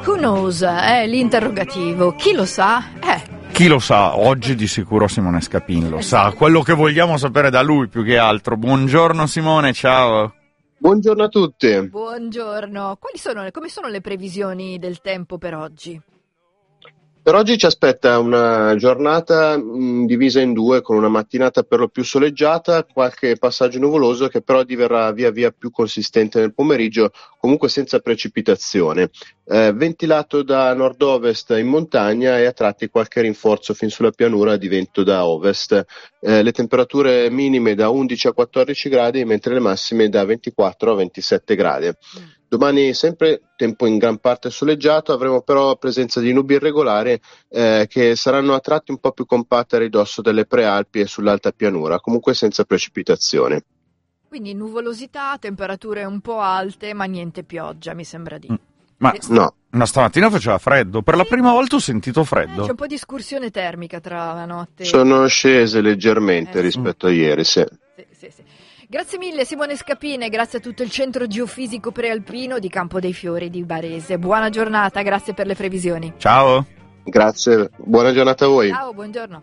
Who knows? È l'interrogativo. Chi lo sa? Chi lo sa? Oggi di sicuro Simone Scapin lo sa. Quello che vogliamo sapere da lui più che altro. Buongiorno Simone, ciao. Buongiorno a tutti. Buongiorno. Come sono le previsioni del tempo per oggi? Per oggi ci aspetta una giornata divisa in due, con una mattinata per lo più soleggiata, qualche passaggio nuvoloso che però diverrà via via più consistente nel pomeriggio, comunque senza precipitazione. Ventilato da nord-ovest in montagna e a tratti qualche rinforzo fin sulla pianura di vento da ovest. Le temperature minime da 11 a 14 gradi, mentre le massime da 24 a 27 gradi. Domani sempre tempo in gran parte soleggiato, avremo però presenza di nubi irregolari che saranno a tratti un po' più compatte a ridosso delle prealpi e sull'alta pianura, comunque senza precipitazioni. Quindi nuvolosità, temperature un po' alte, ma niente pioggia, mi sembra di. Ma stamattina faceva freddo, per la prima volta ho sentito freddo. C'è un po' di escursione termica tra la notte. Sono scese leggermente rispetto a ieri, sì. Sì. Grazie mille Simone Scapin, grazie a tutto il Centro Geofisico Prealpino di Campo dei Fiori di Varese. Buona giornata, grazie per le previsioni. Ciao. Grazie, buona giornata a voi. Ciao, buongiorno.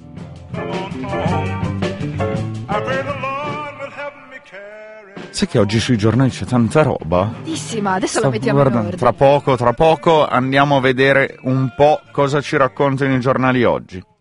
Sai che oggi sui giornali c'è tanta roba? Tantissima, adesso la mettiamo in ordine. Tra poco andiamo a vedere un po' cosa ci raccontano i giornali oggi.